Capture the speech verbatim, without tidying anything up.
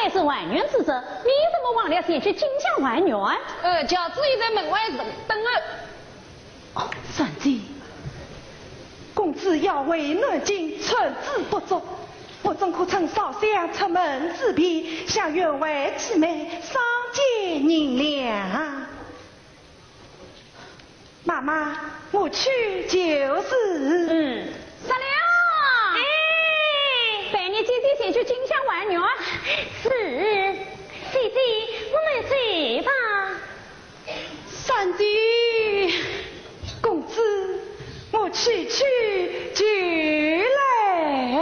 乃是万元之责，你怎么忘了先去金江万元？ 呃，叫自己在门外等等儿。 哦，三姐，公子要为南京寸志不足，我怎可趁少相出门之便，向员外姊妹商借银两？妈妈，我去就是。 嗯，杀了。哎，陪你姐姐先去金江万元。 是。